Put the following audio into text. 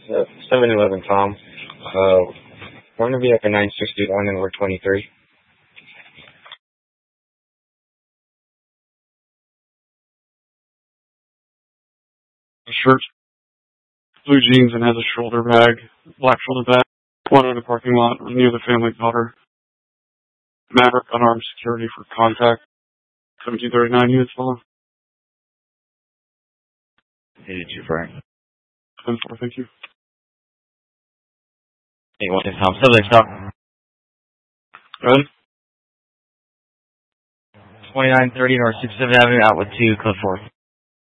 711 Tom. We're going to be up at 961 and we're 23. Shirt, blue jeans, and has a shoulder bag, black shoulder bag. One in the parking lot near the family daughter. Maverick unarmed security for contact. 1739 units follow. 82 Frank. 10-4, thank you. 8-1 Tom. Subject stop. Good. 2930 North 67th Avenue, out with 2, code 4.